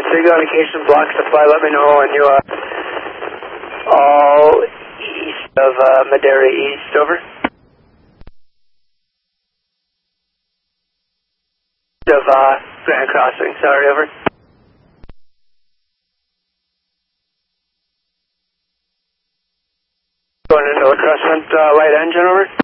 Signal indication block supply, let me know when you, all east of, Madeira East, over. Of, Grand Crossing, sorry, over. Going into the Crescent, light engine, over.